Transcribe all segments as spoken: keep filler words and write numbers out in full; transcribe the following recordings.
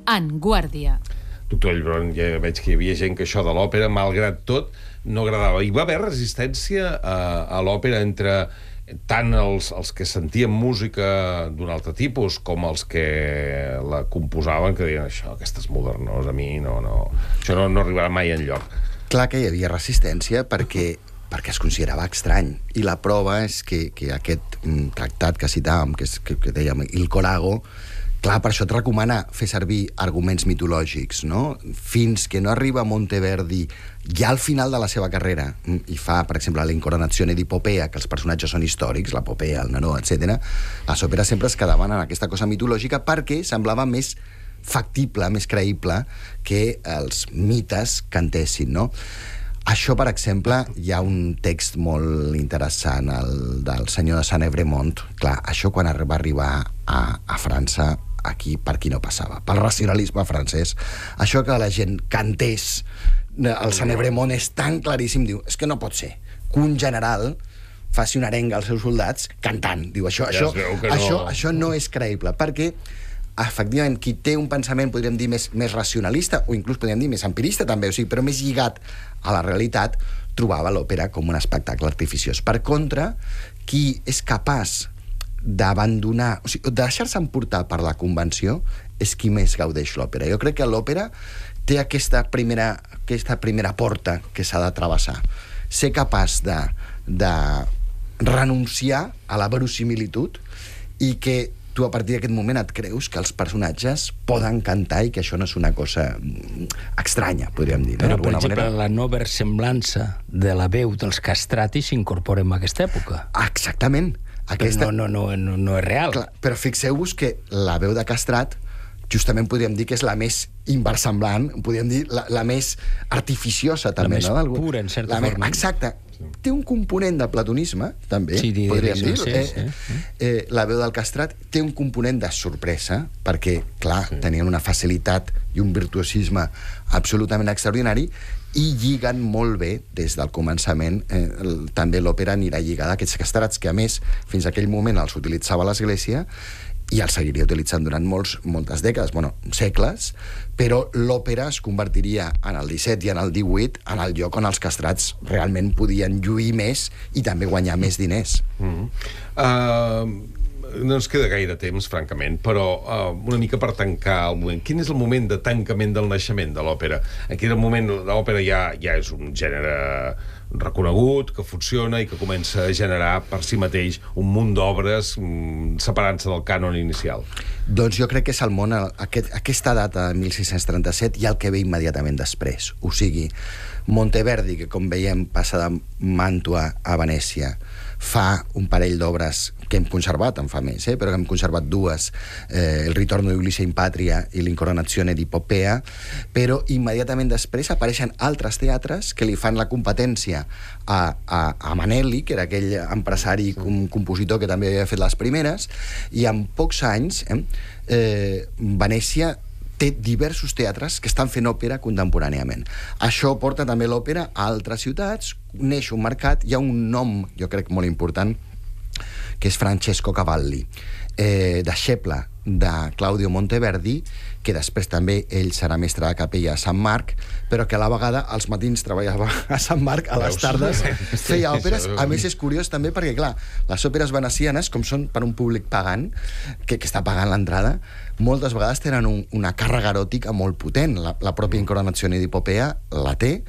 En Guàrdia. Doctor Allbron, ja veig que hi havia gent que això de l'òpera, malgrat tot, no agradava. Hi va haver resistència a, a l'òpera entre tant els, els que sentien música d'un altre tipus com els que la composaven, que deien això, aquestes modernors, a mi no, no, això no, no arribarà mai enlloc. Clar que hi havia resistència perquè, perquè es considerava estrany. I la prova és que, que aquest mm, tractat que citàvem, que, és, que, que dèiem Il Corago, clar, per això et recomana fer servir arguments mitològics, no? Fins que no arriba Monteverdi ja al final de la seva carrera i fa, per exemple, la Incoronazione di Popea, que els personatges són històrics, la Popea, el Neró, etcètera. Les òperes sempre es quedaven en aquesta cosa mitològica perquè semblava més factible, més creïble que els mites cantessin, no? Això, per exemple, hi ha un text molt interessant, el del senyor de Saint-Evremont. Clar, això quan va arribar a, a França, aquí per qui no passava, pel racionalisme francès, això que la gent cantés el Saint-Evremont és tan claríssim, diu, és que no pot ser que un general faci una arenga als seus soldats cantant, diu, això, ja això, no. això, això no és creïble, perquè efectivament, qui té un pensament, podríem dir, més, més racionalista, o inclús podríem dir més empirista també, o sigui, però més lligat a la realitat, trobava l'òpera com un espectacle artificiós. Per contra, qui és capaç d'abandonar, o sigui, de deixar-se emportar per la convenció, és qui més gaudeix l'òpera. Jo crec que l'òpera té aquesta primera, aquesta primera porta que s'ha de travessar. Ser capaç de, de renunciar a la verosimilitud i que tu a partir d'aquest moment et creus que els personatges poden cantar i que això no és una cosa estranya, podríem dir. Però, no? per exemple, manera... la no versemblança de la veu dels castrati s'incorpora en aquesta època. Exactament. Aquesta... No, no, no, no, no és real. Clar, però fixeu-vos que la veu de castrat justament podríem dir que és la més inversemblant, podríem dir la, la més artificiosa, també. La més no? pura, en certa la forma. Més... Exacte. Té un component de platonisme, també, sí, podríem dir. Sí, eh, sí. Eh, la veu del castrat té un component de sorpresa, perquè, clar, sí. tenien una facilitat i un virtuosisme absolutament extraordinari, i lliguen molt bé des del començament. Eh, el, també l'òpera anirà lligada a aquests castrats que, a més, fins a aquell moment els utilitzava l'Església i els seguiria utilitzant durant molts, moltes dècades, bueno, segles, però l'òpera es convertiria en el disset i en el divuit en el lloc on els castrats realment podien lluir més i també guanyar més diners. Mm-hmm. Uh, no ens queda gaire temps, francament, però uh, una mica per tancar el moment. Quin és el moment de tancament del naixement de l'òpera? En quin moment l'òpera ja, ja és un gènere reconegut, que funciona i que comença a generar per si mateix un munt d'obres mm, separant-se del cànon inicial? Doncs jo crec que és el món, aquest, aquesta data de mil sis-cents trenta-set i el que ve immediatament després. O sigui, Monteverdi, que com veiem passa de Màntua a Venècia, fa un parell d'obres que hem conservat, en fa més, eh? però que hem conservat dues, eh, El ritorno di Ulisse in Patria i l'Incoronazione di Popea, però immediatament després apareixen altres teatres que li fan la competència a, a, a Manelli, que era aquell empresari, com, compositor que també havia fet les primeres, i en pocs anys eh, eh, Venècia té diversos teatres que estan fent òpera contemporàniament. Això porta també l'òpera a altres ciutats, neix un mercat, hi ha un nom, jo crec, molt important, que és Francesco Cavalli, eh, deixeble de Claudio Monteverdi, que després també ell serà mestre de capella a Sant Marc, però que a la vegada als matins treballava a Sant Marc, a les tardes feia òperes. A més, és curiós també perquè, clar, les òperes venecianes, com són per un públic pagant, que, que està pagant l'entrada, moltes vegades tenen un, una càrrega eròtica molt potent. La, la pròpia Incoronazione di Popea la té,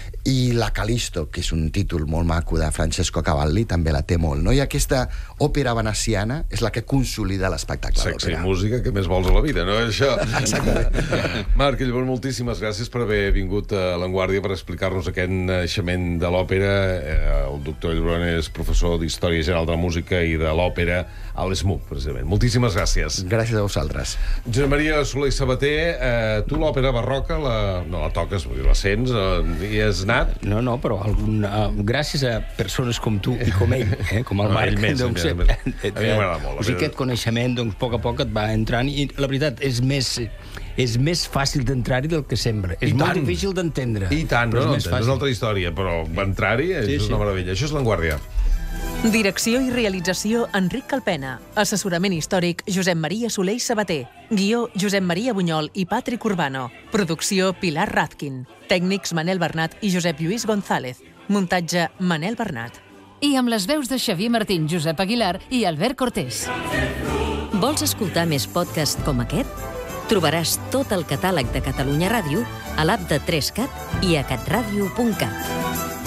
i la Calisto, que és un títol molt maco de Francesco Cavalli, també la té molt, no? I aquesta òpera veneciana és la que consolida l'espectacle d'òpera. Sexe i música, què més vols a la vida, no? Això. Exactament. Marc Allbron, moltíssimes gràcies per haver vingut a L'Enguàrdia per explicar-nos aquest naixement de l'òpera. El doctor Allbron és professor d'Història General de la Música i de l'Òpera a l'E S M U, precisament. Moltíssimes gràcies. Gràcies a vosaltres. Josep Maria Soler i Sabater, eh, tu l'òpera barroca la... no la toques, vull dir, la sents, eh, i has anat? No, no, però algun, uh, gràcies a persones com tu i com ell, eh, com el No, Marc, ell més, doncs, ell més. A mi m'agrada molt, la o sigui, aquest coneixement, doncs, a poc a poc et va entrant i la veritat és més, és més fàcil d'entrar-hi del que sembla. És molt difícil d'entendre. I tant, però no, és més no, és fàcil. una altra història, però entrar-hi és Sí, sí. una meravella. Això és L'Enguàrdia. Direcció i realització Enric Calpena. Assessorament històric Josep Maria Soler i Sabater. Guió Josep Maria Bunyol i Patrick Urbano. Producció Pilar Razkin. Tècnics Manel Bernat i Josep Lluís González. Muntatge Manel Bernat. I amb les veus de Xavier Martín, Josep Aguilar i Albert Cortés. Vols escoltar més podcasts com aquest? Trobaràs tot el catàleg de Catalunya Ràdio a l'app de tres cat i a catradio punt cat.